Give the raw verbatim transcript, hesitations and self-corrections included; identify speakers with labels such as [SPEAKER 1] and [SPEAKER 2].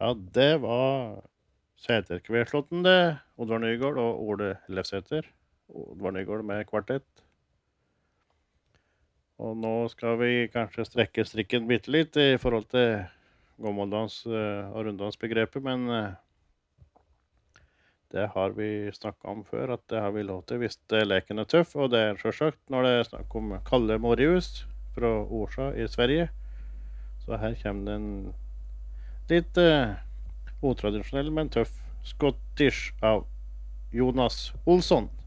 [SPEAKER 1] Ja, det var Seterkveslåtten det, Oddvar Nygaard og Ole Lefsæter. Oddvar Nygaard med kvartett. Og nå skal vi kanskje strekke strikken bitte litt i forhold til gammeldans eh, og runddansbegrepet, men eh, det har vi snakket om før, at det har vi lov til hvis det leken er tøff, og det er selvsagt når det er snakk om Kalle Morius fra Orsa i Sverige. Så her kommer det en litt eh, otradisjonell, men tøff Scottish av Jonas Olsson.